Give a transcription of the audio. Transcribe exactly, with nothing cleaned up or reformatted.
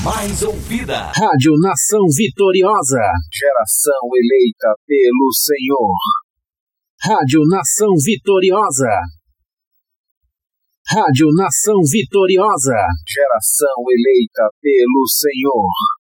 mais ouvida. Rádio Nação Vitoriosa. Geração eleita pelo Senhor. Rádio Nação Vitoriosa. Rádio Nação Vitoriosa. Geração eleita pelo Senhor.